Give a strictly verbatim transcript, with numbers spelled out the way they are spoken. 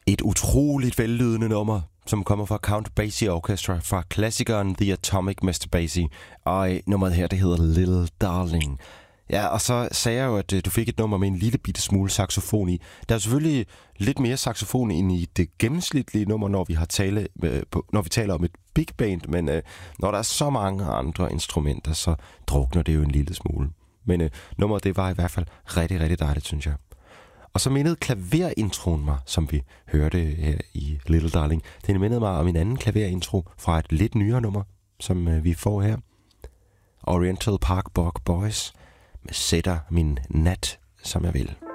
Et utroligt vellydende nummer, som kommer fra Count Basie Orchestra, fra klassikeren The Atomic mister Basie. Og nummeret her, det hedder Little Darling. Ja, og så sagde jeg jo, at du fik et nummer med en lille bitte smule saxofon i. Der er selvfølgelig lidt mere saxofon end i det gennemsnitlige nummer, når vi, har tale, øh, på, når vi taler om et big band, men øh, når der er så mange andre instrumenter, så drukner det jo en lille smule. Men øh, nummeret, det var i hvert fald rigtig, rigtig dejligt, synes jeg. Og så mindede klaverintroen mig, som vi hørte her i Little Darling. Den mindede mig om en anden klaverintro fra et lidt nyere nummer, som øh, vi får her. Oriental Park Bog Boys med Sætter min nat, som jeg vil.